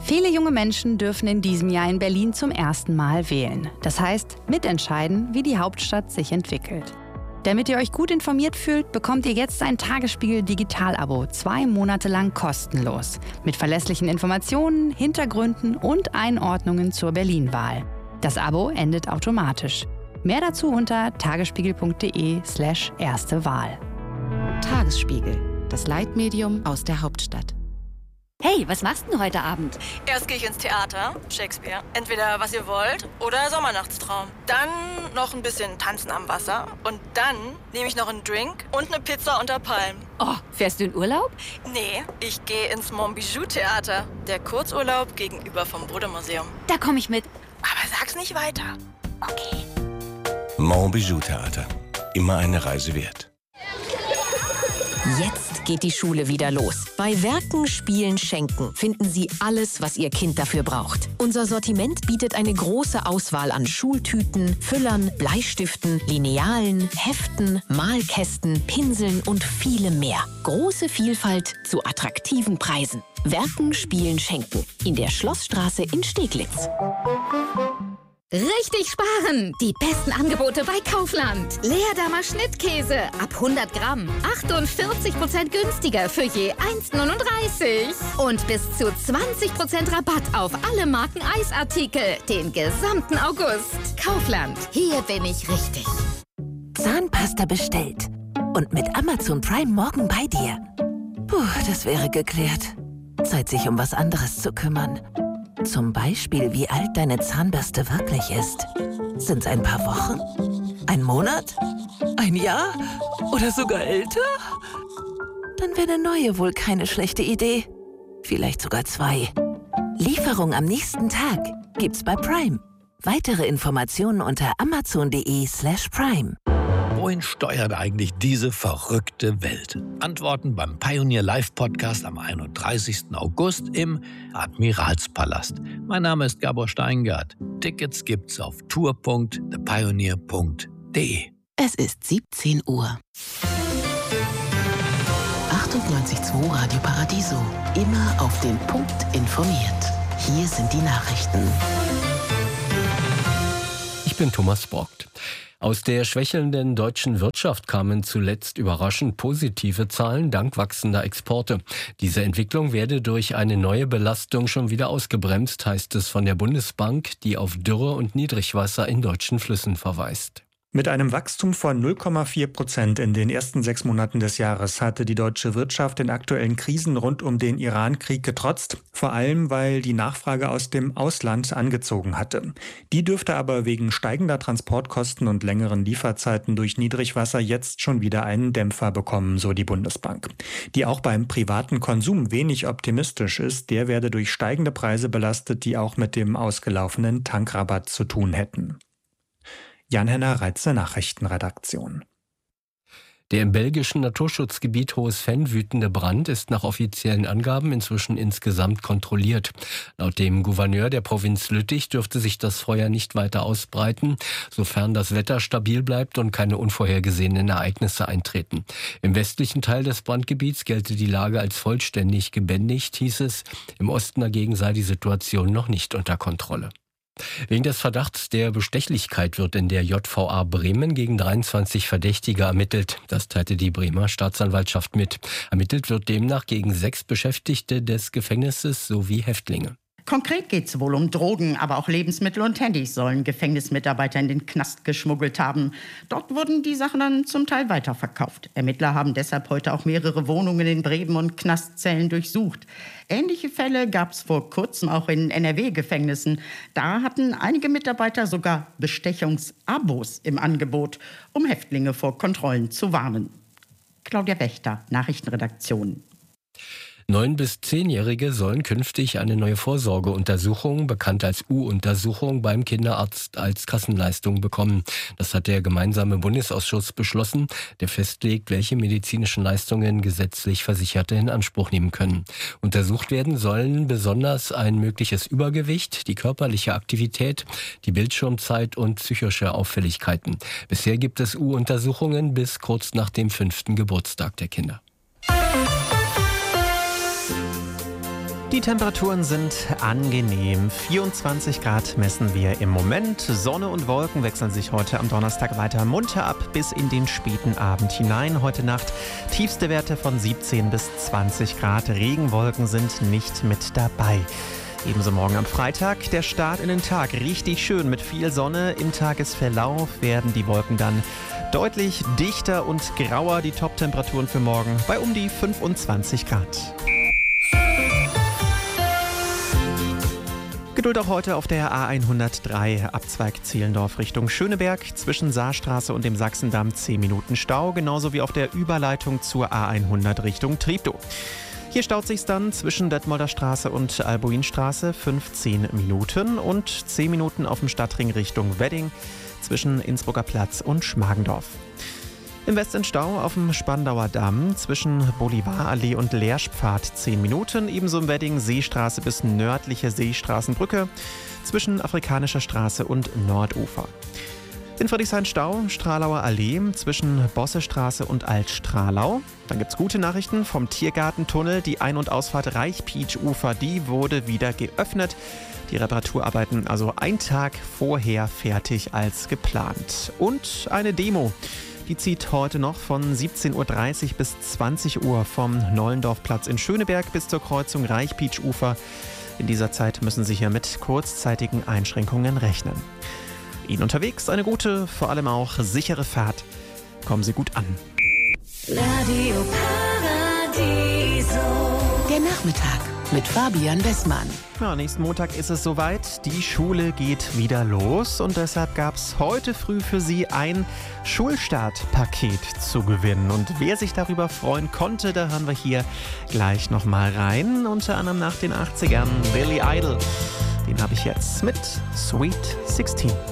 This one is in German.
Viele junge Menschen dürfen in diesem Jahr in Berlin zum ersten Mal wählen. Das heißt, mitentscheiden, wie die Hauptstadt sich entwickelt. Damit ihr euch gut informiert fühlt, bekommt ihr jetzt ein Tagesspiegel Digital-Abo 2 Monate lang kostenlos. Mit verlässlichen Informationen, Hintergründen und Einordnungen zur Berlin-Wahl. Das Abo endet automatisch. Mehr dazu unter tagesspiegel.de/erste Wahl. Tagesspiegel, das Leitmedium aus der Hauptstadt. Hey, was machst du heute Abend? Erst gehe ich ins Theater, Shakespeare. Entweder Was ihr wollt oder Sommernachtstraum. Dann noch ein bisschen Tanzen am Wasser. Und dann nehme ich noch einen Drink und eine Pizza unter Palmen. Oh, fährst du in Urlaub? Nee, ich gehe ins Montbijou-Theater. Der Kurzurlaub gegenüber vom Bode-Museum. Da komme ich mit. Aber sag's nicht weiter. Okay. Montbijou-Theater. Immer eine Reise wert. Jetzt geht die Schule wieder los. Bei Werken, Spielen, Schenken finden Sie alles, was Ihr Kind dafür braucht. Unser Sortiment bietet eine große Auswahl an Schultüten, Füllern, Bleistiften, Linealen, Heften, Malkästen, Pinseln und vielem mehr. Große Vielfalt zu attraktiven Preisen. Werken, Spielen, Schenken. In der Schlossstraße in Steglitz. Richtig sparen! Die besten Angebote bei Kaufland. Leerdammer Schnittkäse ab 100 Gramm. 48% günstiger für je 1,39. Und bis zu 20% Rabatt auf alle Marken Eisartikel. Den gesamten August. Kaufland. Hier bin ich richtig. Zahnpasta bestellt. Und mit Amazon Prime morgen bei dir. Puh, das wäre geklärt. Zeit, sich um was anderes zu kümmern. Zum Beispiel, wie alt deine Zahnbürste wirklich ist. Sind's ein paar Wochen? Ein Monat? Ein Jahr? Oder sogar älter? Dann wäre eine neue wohl keine schlechte Idee. Vielleicht sogar 2. Lieferung am nächsten Tag gibt's bei Prime. Weitere Informationen unter amazon.de/prime. Wohin steuert eigentlich diese verrückte Welt? Antworten beim Pioneer Live Podcast am 31. August im Admiralspalast. Mein Name ist Gabor Steingart. Tickets gibt's auf tour.thepioneer.de. Es ist 17 Uhr. 98.2 Radio Paradiso. Immer auf den Punkt informiert. Hier sind die Nachrichten. Ich bin Thomas Borgt. Aus der schwächelnden deutschen Wirtschaft kamen zuletzt überraschend positive Zahlen dank wachsender Exporte. Diese Entwicklung werde durch eine neue Belastung schon wieder ausgebremst, heißt es von der Bundesbank, die auf Dürre und Niedrigwasser in deutschen Flüssen verweist. Mit einem Wachstum von 0,4% in den ersten 6 Monaten des Jahres hatte die deutsche Wirtschaft den aktuellen Krisen rund um den Iran-Krieg getrotzt, vor allem weil die Nachfrage aus dem Ausland angezogen hatte. Die dürfte aber wegen steigender Transportkosten und längeren Lieferzeiten durch Niedrigwasser jetzt schon wieder einen Dämpfer bekommen, so die Bundesbank. Die auch beim privaten Konsum wenig optimistisch ist, der werde durch steigende Preise belastet, die auch mit dem ausgelaufenen Tankrabatt zu tun hätten. Jan-Henner Reitze, Nachrichtenredaktion. Der im belgischen Naturschutzgebiet Hohes-Venn wütende Brand ist nach offiziellen Angaben inzwischen insgesamt kontrolliert. Laut dem Gouverneur der Provinz Lüttich dürfte sich das Feuer nicht weiter ausbreiten, sofern das Wetter stabil bleibt und keine unvorhergesehenen Ereignisse eintreten. Im westlichen Teil des Brandgebiets gelte die Lage als vollständig gebändigt, hieß es. Im Osten dagegen sei die Situation noch nicht unter Kontrolle. Wegen des Verdachts der Bestechlichkeit wird in der JVA Bremen gegen 23 Verdächtige ermittelt. Das teilte die Bremer Staatsanwaltschaft mit. Ermittelt wird demnach gegen 6 Beschäftigte des Gefängnisses sowie Häftlinge. Konkret geht es wohl um Drogen, aber auch Lebensmittel und Handys sollen Gefängnismitarbeiter in den Knast geschmuggelt haben. Dort wurden die Sachen dann zum Teil weiterverkauft. Ermittler haben deshalb heute auch mehrere Wohnungen in Bremen und Knastzellen durchsucht. Ähnliche Fälle gab es vor kurzem auch in NRW-Gefängnissen. Da hatten einige Mitarbeiter sogar Bestechungsabos im Angebot, um Häftlinge vor Kontrollen zu warnen. Claudia Wächter, Nachrichtenredaktion. 9- bis 10-Jährige sollen künftig eine neue Vorsorgeuntersuchung, bekannt als U-Untersuchung, beim Kinderarzt als Kassenleistung bekommen. Das hat der gemeinsame Bundesausschuss beschlossen, der festlegt, welche medizinischen Leistungen gesetzlich Versicherte in Anspruch nehmen können. Untersucht werden sollen besonders ein mögliches Übergewicht, die körperliche Aktivität, die Bildschirmzeit und psychische Auffälligkeiten. Bisher gibt es U-Untersuchungen bis kurz nach dem 5. Geburtstag der Kinder. Die Temperaturen sind angenehm. 24 Grad messen wir im Moment. Sonne und Wolken wechseln sich heute am Donnerstag weiter munter ab bis in den späten Abend hinein. Heute Nacht tiefste Werte von 17 bis 20 Grad. Regenwolken sind nicht mit dabei. Ebenso morgen am Freitag der Start in den Tag. Richtig schön mit viel Sonne. Im Tagesverlauf werden die Wolken dann deutlich dichter und grauer. Die Top-Temperaturen für morgen bei um die 25 Grad. Geduld auch heute auf der A103 Abzweig Zehlendorf Richtung Schöneberg. Zwischen Saarstraße und dem Sachsendamm 10 Minuten Stau, genauso wie auf der Überleitung zur A100 Richtung Treptow. Hier staut sich's dann zwischen Detmolder Straße und Albuinstraße 15 Minuten und 10 Minuten auf dem Stadtring Richtung Wedding zwischen Innsbrucker Platz und Schmargendorf. Im Westendstau auf dem Spandauer Damm zwischen Bolivarallee und Leerspfad 10 Minuten, ebenso im Wedding Seestraße bis nördliche Seestraßenbrücke zwischen Afrikanischer Straße und Nordufer. In Friedrichshain-Stau, Stralauer Allee zwischen Bossestraße und Altstralau. Dann gibt's gute Nachrichten vom Tiergartentunnel. Die Ein- und Ausfahrt Reichpietsch-Ufer, die wurde wieder geöffnet. Die Reparaturarbeiten also einen Tag vorher fertig als geplant. Und eine Demo. Die zieht heute noch von 17.30 Uhr bis 20 Uhr vom Nollendorfplatz in Schöneberg bis zur Kreuzung Reichpietsch-Ufer. In dieser Zeit müssen Sie hier mit kurzzeitigen Einschränkungen rechnen. Ihnen unterwegs eine gute, vor allem auch sichere Fahrt. Kommen Sie gut an. Radio Paradiso. Der Nachmittag mit Fabian Bessmann. Ja, nächsten Montag ist es soweit. Die Schule geht wieder los und deshalb gab es heute früh für Sie ein Schulstartpaket zu gewinnen. Und wer sich darüber freuen konnte, da hören wir hier gleich nochmal rein. Unter anderem nach den 80ern Billy Idol. Den habe ich jetzt mit Sweet 16.